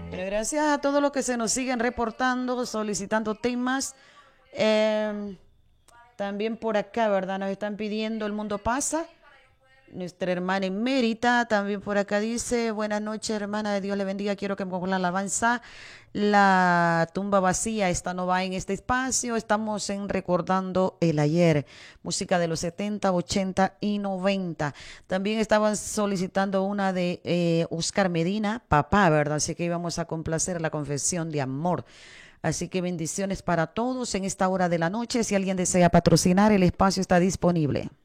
Bueno, gracias a todos los que se nos siguen reportando, solicitando temas. También por acá, ¿verdad? Nos están pidiendo El Mundo Pasa. Nuestra hermana emérita también por acá dice, buenas noches hermana, de Dios le bendiga, quiero que me ponga la alabanza, la tumba vacía, esta no va en este espacio, estamos en recordando el ayer, música de los 70, 80 y 90. También estaban solicitando una de Oscar Medina, papá, ¿verdad? Así que íbamos a complacer la confesión de amor. Así que bendiciones para todos en esta hora de la noche. Si alguien desea patrocinar, el espacio está disponible.